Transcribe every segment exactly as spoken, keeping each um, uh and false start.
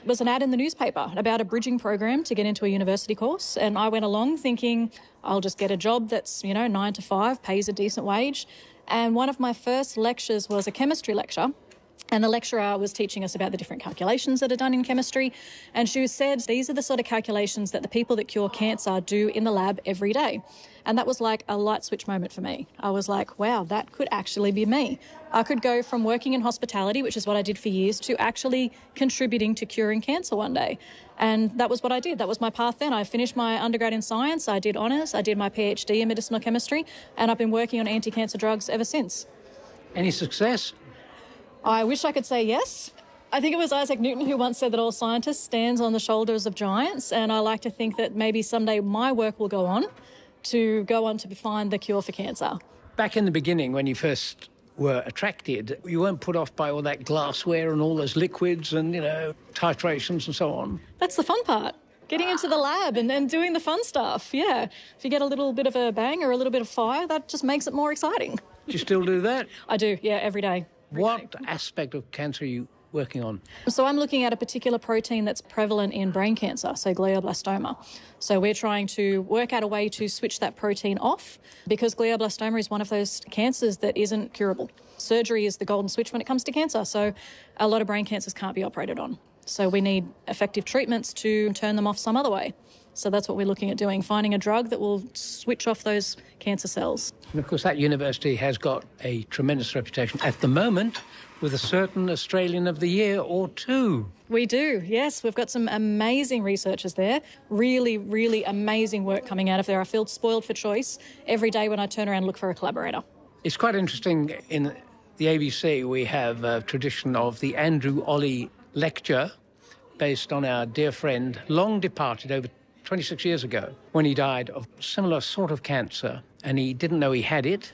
was an ad in the newspaper about a bridging program to get into a university course, and I went along thinking I'll just get a job that's, you know, nine to five, pays a decent wage. And one of my first lectures was a chemistry lecture. And the lecturer was teaching us about the different calculations that are done in chemistry. And she said, these are the sort of calculations that the people that cure cancer do in the lab every day. And that was like a light switch moment for me. I was like, wow, that could actually be me. I could go from working in hospitality, which is what I did for years, to actually contributing to curing cancer one day. And that was what I did. That was my path then. I finished my undergrad in science, I did honours, I did my PhD in medicinal chemistry, and I've been working on anti-cancer drugs ever since. Any success? I wish I could say yes. I think it was Isaac Newton who once said that all scientists stands on the shoulders of giants, and I like to think that maybe someday my work will go on to go on to find the cure for cancer. Back in the beginning, when you first were attracted, you weren't put off by all that glassware and all those liquids and, you know, titrations and so on? That's the fun part. Getting into the lab and, and doing the fun stuff, yeah. If you get a little bit of a bang or a little bit of fire, that just makes it more exciting. Do you still do that? I do, yeah, every day. Every what day. aspect of cancer are you working on? So I'm looking at a particular protein that's prevalent in brain cancer, so glioblastoma. So we're trying to work out a way to switch that protein off because glioblastoma is one of those cancers that isn't curable. Surgery is the golden switch when it comes to cancer, so a lot of brain cancers can't be operated on. So we need effective treatments to turn them off some other way. So that's what we're looking at doing, finding a drug that will switch off those cancer cells. And of course, that university has got a tremendous reputation at the moment with a certain Australian of the Year or two. We do, yes. We've got some amazing researchers there. Really, really amazing work coming out of there. I feel spoiled for choice every day when I turn around and look for a collaborator. It's quite interesting. In the A B C, we have a tradition of the Andrew Olley Lecture based on our dear friend, long departed over twenty-six years ago, when he died of similar sort of cancer, and he didn't know he had it,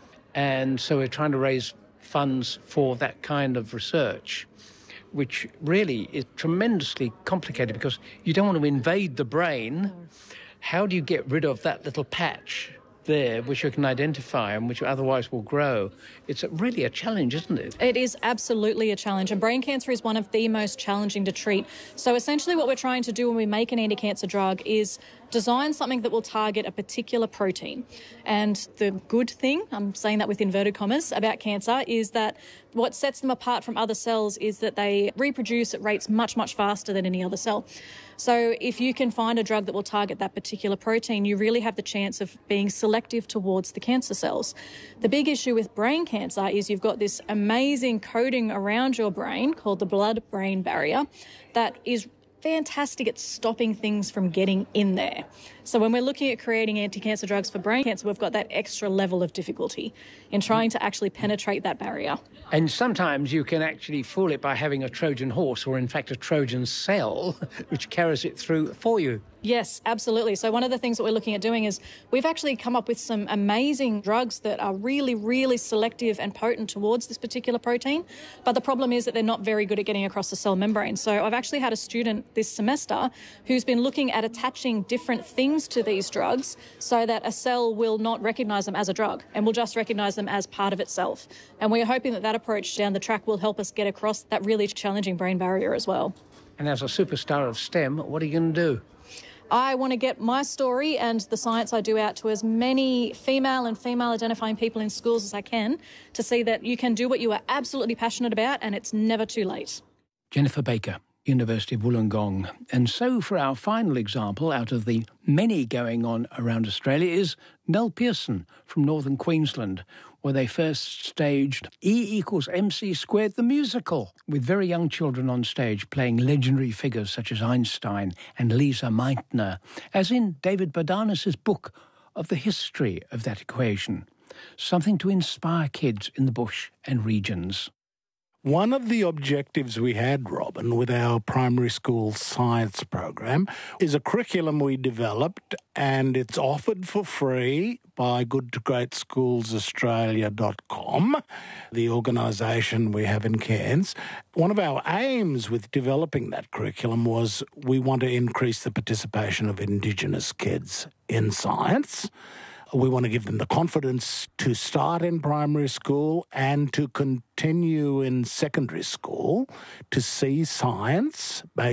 and so we're trying to raise funds for that kind of research, which really is tremendously complicated because you don't want to invade the brain. How do you get rid of that little patch there which you can identify and which otherwise will grow? It's really a challenge, isn't it? It is absolutely a challenge, and brain cancer is one of the most challenging to treat. So essentially what we're trying to do when we make an anti-cancer drug is design something that will target a particular protein. And the good thing, I'm saying that with inverted commas, about cancer is that what sets them apart from other cells is that they reproduce at rates much, much faster than any other cell. So if you can find a drug that will target that particular protein, you really have the chance of being selective towards the cancer cells. The big issue with brain cancer is you've got this amazing coating around your brain called the blood-brain barrier that is fantastic at stopping things from getting in there. So when we're looking at creating anti-cancer drugs for brain cancer, we've got that extra level of difficulty in trying to actually penetrate that barrier. And sometimes you can actually fool it by having a Trojan horse, or in fact a Trojan cell, which carries it through for you. Yes, absolutely. So one of the things that we're looking at doing is we've actually come up with some amazing drugs that are really, really selective and potent towards this particular protein. But the problem is that they're not very good at getting across the cell membrane. So I've actually had a student this semester who's been looking at attaching different things to these drugs so that a cell will not recognise them as a drug and will just recognise them as part of itself. And we're hoping that that approach down the track will help us get across that really challenging brain barrier as well. And as a superstar of STEM, what are you going to do? I want to get my story and the science I do out to as many female and female-identifying people in schools as I can to see that you can do what you are absolutely passionate about and it's never too late. Jennifer Baker, University of Wollongong. And so for our final example out of the many going on around Australia is Nell Pearson from northern Queensland, where they first staged E equals M C squared the musical, with very young children on stage playing legendary figures such as Einstein and Lisa Meitner, as in David Bodanis' book of the history of that equation. Something to inspire kids in the bush and regions. One of the objectives we had, Robin, with our primary school science program is a curriculum we developed, and it's offered for free by good to great schools australia dot com, the organisation we have in Cairns. One of our aims with developing that curriculum was we want to increase the participation of Indigenous kids in science. We want to give them the confidence to start in primary school and to continue in secondary school to see science